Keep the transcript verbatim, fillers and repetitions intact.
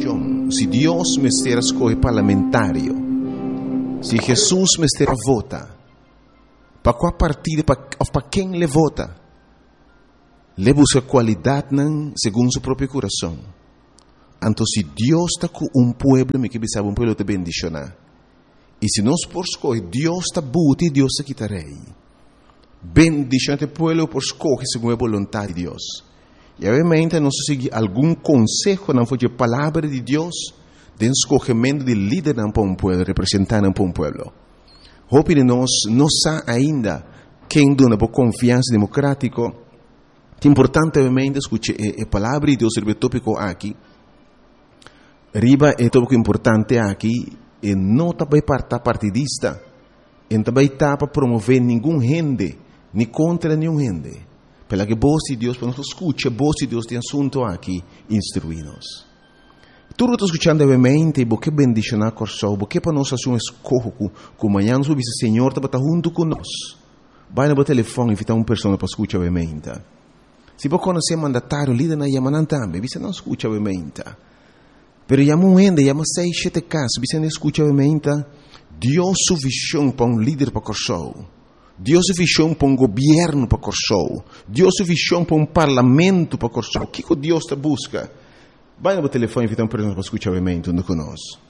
visão. Se Deus me estiver escolher parlamentário, se Jesus me estiver vota, para qual partido, para quem ele vota, ele busca qualidade segundo seu próprio coração. Então, se Deus está com um povo, me que sabe um povo te bendicionar. E se nós por escolher, Deus está buti e Deus está quitarei. Bendicionar o povo por escolher segundo a vontade de Deus. E obviamente nós seguir algum conselho não foi a palavra de Deus, de escolhimento de líder para um povo, representante para um povo. Hope de nós não sabe ainda quem dona por confiança democrática. É importante obviamente escutar a palavra de Deus sobre o tópico aqui. Riba é tópico importante aqui. E não também para partidista, e também para promover nenhum rende, nem contra nenhum rende. Pela que voz de Deus, para nós escutar, voz de Deus tem assunto aqui, instruir-nos. Tudo está escutando, obviamente, porque bendicionar corso, porque para nós fazer um escorro, como amanhã nós vamos dizer, Senhor, está junto conosco. Vai no telefone e invitar uma pessoa para escutar, obviamente. Se você conhecer mandatário, líder na Yamanan também, você não escuta, obviamente. Pero llama un ende, llama seis, siete casos, você não escuta obviamente, Deus su visão para um líder para Corsou, Deus su visão para um governo para Corsou, Deus su visão para um parlamento para Corsou. O que que Deus te busca? Vai no telefone e invita uma pessoa para escutar obviamente, onde conosco.